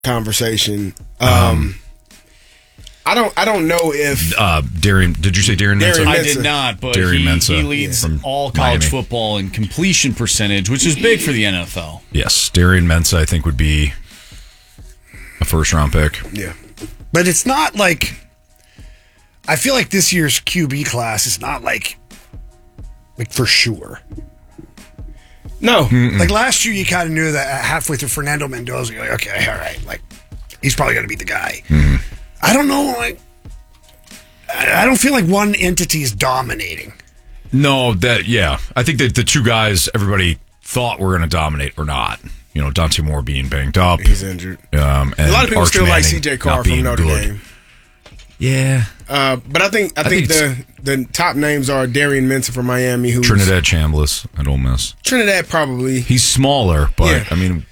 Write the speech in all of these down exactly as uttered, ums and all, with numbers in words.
conversation. Um, um, I don't. I don't know if uh, Darian. Did you say Darian Mensah? I did not, but he, he leads yeah. all college Miami. football in completion percentage, which is big for the N F L. Yes, Darian Mensah, I think, would be a first round pick. Yeah, but it's not like. I feel like this year's Q B class is not like, like for sure. No, Mm-mm. Like last year, you kind of knew that halfway through Fernando Mendoza, you're like, okay, all right, like he's probably going to be the guy. Mm-hmm. I don't know, like I don't feel like one entity is dominating. No, that yeah, I think that the two guys everybody thought were going to dominate or not. You know, Dante Moore being banged up, he's injured. Um, and a lot of people Arch still Manning like C J Carr from Notre good. Dame. Yeah, uh, but I think I, I think, think the the top names are Darian Mensah from Miami, who's Trinidad Chambliss at Ole Miss. Trinidad probably he's smaller, but yeah. I mean,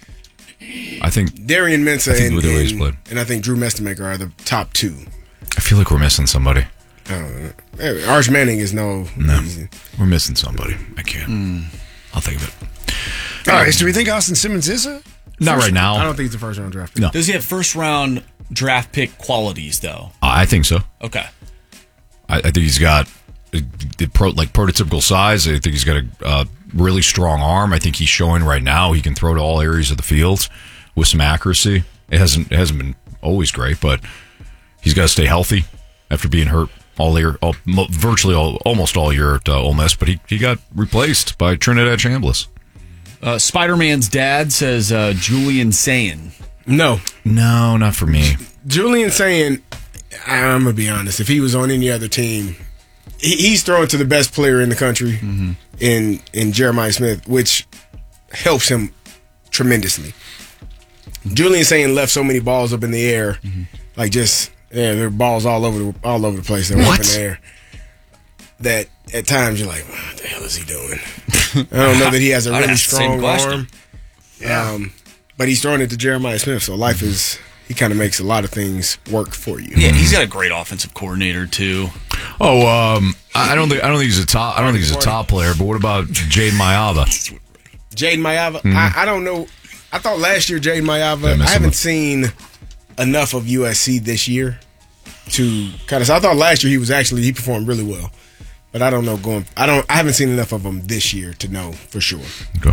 I think Darian Mensah I think and, the way he's and, played. and I think Drew Mestemaker are the top two. I feel like we're missing somebody. I don't know. Arch Manning is no. No, we're missing somebody. I can't. Mm. I'll think of it. All right. So do we think Austin Simmons is a? Not right now. I don't think he's a first round draft pick. No. Does he have first round draft pick qualities though? I think so. Okay. I, I think he's got the pro, like prototypical size. I think he's got a uh, really strong arm. I think he's showing right now he can throw to all areas of the field with some accuracy. It hasn't it hasn't been always great, but he's got to stay healthy after being hurt all year, all, virtually all, almost all year at uh, Ole Miss. But he, he got replaced by Trinidad Chambliss. Uh, Spider-Man's dad says uh, Julian Sayin. No, no, not for me. Julian Sayin. I'm gonna be honest. If he was on any other team, he, he's throwing to the best player in the country, mm-hmm. in in Jeremiah Smith, which helps him tremendously. Julian Sayin left so many balls up in the air, mm-hmm. like just yeah, there are balls all over the all over the place. They're up in the air. That at times you're like, what the hell is he doing? I don't know that he has a really strong arm. Yeah, um, but he's throwing it to Jeremiah Smith, so life mm-hmm. is. He kind of makes a lot of things work for you. Yeah, he's got a great offensive coordinator too. Oh, um, I don't think I don't think he's a top. I don't think he's a top player. But what about Jaden Mayava? Jaden Mayava, mm-hmm. I, I don't know. I thought last year Jaden Mayava. I, I haven't seen enough of U S C this year to kind of. So I thought last year he was actually he performed really well, but I don't know going. I don't. I haven't seen enough of him this year to know for sure. Okay.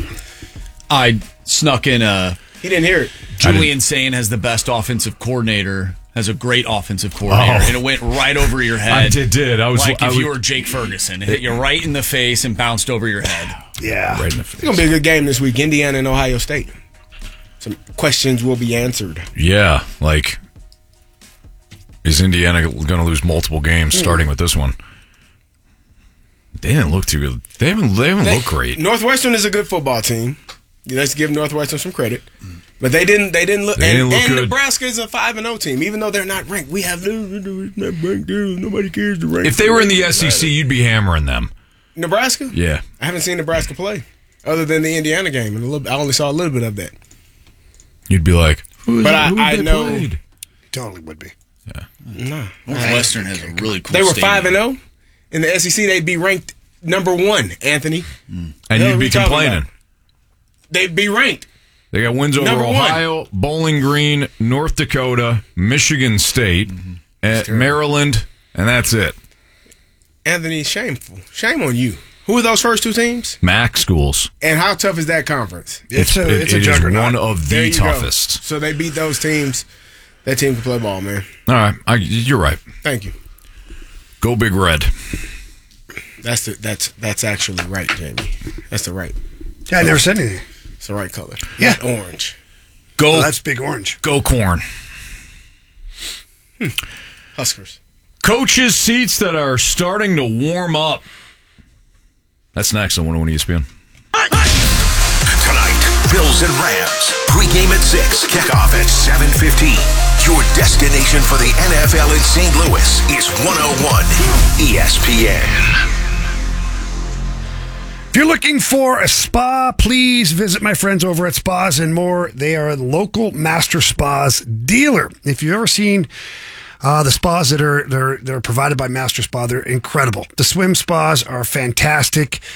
I snuck in a. He didn't hear it. Julian Sayin has the best offensive coordinator, has a great offensive coordinator, oh. and it went right over your head. I did, did. I was like I if was, you were Jake Ferguson. It hit you right in the face and bounced over your head. Yeah. Right in the face. It's going to be a good game this week. Indiana and Ohio State. Some questions will be answered. Yeah, like, is Indiana going to lose multiple games mm. starting with this one? They didn't look too good. They haven't, they haven't they, looked great. Northwestern is a good football team. Let's give Northwestern some credit, but they didn't. They didn't look. They didn't and look and good. Nebraska is a five and zero team, even though they're not ranked. We have no not ranked. Nobody cares to rank. If they were in the S E C, you'd be hammering them. Nebraska? Yeah, I haven't seen Nebraska play other than the Indiana game, and a little, I only saw a little bit of that. You'd be like, who, but I, who I know played? Totally would be. Yeah, no. Northwestern has a really cool. They were stadium. five and zero in the S E C. They'd be ranked number one, Anthony, mm. and you'd be complaining. They'd be ranked. They got wins over Number Ohio, one. Bowling Green, North Dakota, Michigan State, mm-hmm. and Maryland, and that's it. Anthony, shameful. Shame on you. Who are those first two teams? MAC schools. And how tough is that conference? It's, it's a, it, it's it a juggernaut. Is one of the toughest. Go. So they beat those teams. That team can play ball, man. All right, I, you're right. Thank you. Go Big Red. That's the, that's that's actually right, Jamie. That's the right. Yeah, I never said anything. It's the right color. Yeah. Not orange. Go. Oh, that's big orange. Go Corn. Hmm. Huskers. Coaches' seats that are starting to warm up. That's next on one oh one E S P N. Tonight, Bills and Rams. Pre-game at six. Kickoff at seven fifteen. Your destination for the N F L in Saint Louis is one oh one E S P N. If you're looking for a spa, please visit my friends over at Spas and More. They are a local master spas dealer. If you've ever seen uh, the spas that are they're, they're provided by Master Spa, they're incredible. The swim spas are fantastic.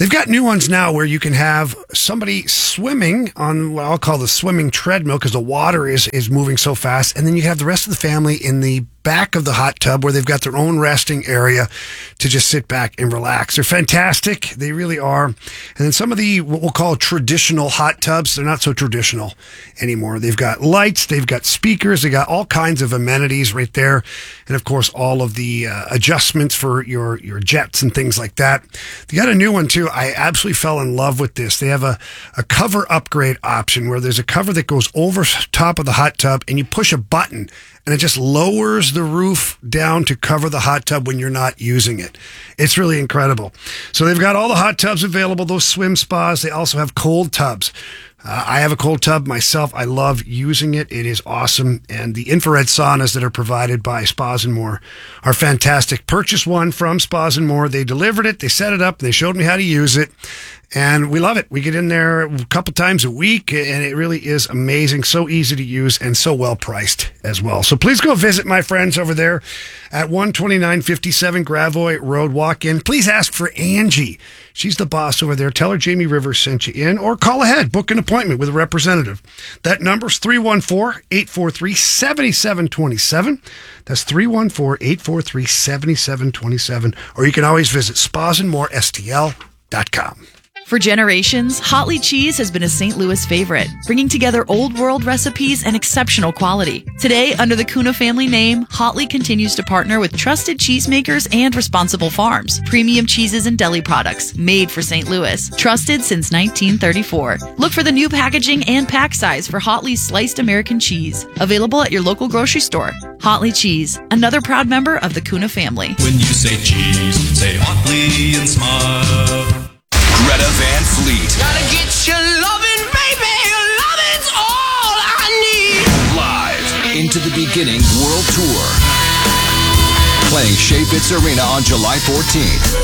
They've got new ones now where you can have somebody swimming on what I'll call the swimming treadmill because the water is, is moving so fast. And then you have the rest of the family in the back of the hot tub where they've got their own resting area to just sit back and relax. They're fantastic. They really are. And then some of the, what we'll call traditional hot tubs, they're not so traditional anymore. They've got lights, they've got speakers, they got all kinds of amenities right there. And of course, all of the uh, adjustments for your, your jets and things like that. They got a new one too. I absolutely fell in love with this. They have a, a cover upgrade option where there's a cover that goes over top of the hot tub and you push a button and it just lowers the roof down to cover the hot tub when you're not using it. It's really incredible. So they've got all the hot tubs available, those swim spas. They also have cold tubs. Uh, I have a cold tub myself. I love using it. It is awesome. And the infrared saunas that are provided by Spas and More are fantastic. Purchase one from Spas and More. They delivered it. They set it up. They showed me how to use it. And we love it. We get in there a couple times a week, and it really is amazing. So easy to use and so well priced as well. So please go visit my friends over there at one twenty-nine fifty-seven Gravois Road. Walk in. Please ask for Angie. She's the boss over there. Tell her Jamie Rivers sent you in, or call ahead. Book an appointment with a representative. That number's three one four, eight four three, seven seven two seven. That's three one four, eight four three, seven seven two seven. Or you can always visit spas and more S T L dot com. For generations, Hotley Cheese has been a Saint Louis favorite, bringing together old world recipes and exceptional quality. Today, under the Kuna family name, Hotley continues to partner with trusted cheesemakers and responsible farms. Premium cheeses and deli products made for Saint Louis, trusted since nineteen thirty-four. Look for the new packaging and pack size for Hotley's sliced American cheese, available at your local grocery store. Hotley Cheese, another proud member of the Kuna family. When you say cheese, say Hotley and smile. Greta Van Fleet. Gotta get your loving, baby. Your loving's all I need. Live Into the Beginning World Tour. Playing Shea Fitz Arena on July fourteenth.